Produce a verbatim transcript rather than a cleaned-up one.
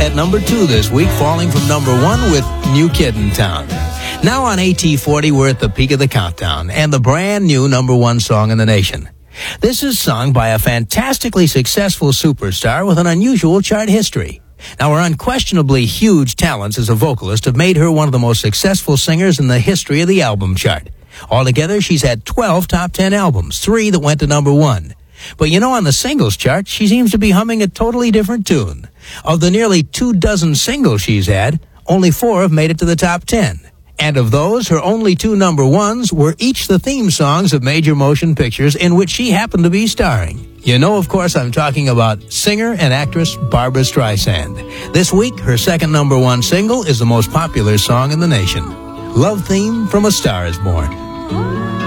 at number two this week, falling from number one with New Kid in Town. Now on A T forty, we're at the peak of the countdown and the brand new number one song in the nation. This is sung by a fantastically successful superstar with an unusual chart history. Now, her unquestionably huge talents as a vocalist have made her one of the most successful singers in the history of the album chart. Altogether, she's had twelve top ten albums, three that went to number one. But you know, on the singles chart, she seems to be humming a totally different tune. Of the nearly two dozen singles she's had, only four have made it to the top ten. And of those, her only two number ones were each the theme songs of major motion pictures in which she happened to be starring. You know, of course, I'm talking about singer and actress Barbra Streisand. This week, her second number one single is the most popular song in the nation, Love Theme from A Star Is Born.